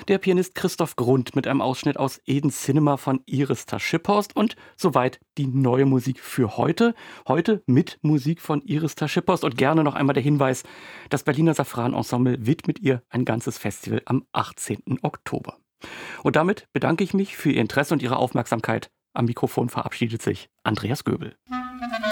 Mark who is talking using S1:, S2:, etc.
S1: der Pianist Christoph Grund mit einem Ausschnitt aus Eden Cinema von Iris Schipphorst und soweit die neue Musik für heute. Heute mit Musik von Iris Schipphorst und gerne noch einmal der Hinweis, das Berliner Safran-Ensemble widmet ihr ein ganzes Festival am 18. Oktober. Und damit bedanke ich mich für Ihr Interesse und Ihre Aufmerksamkeit. Am Mikrofon verabschiedet sich Andreas Göbel.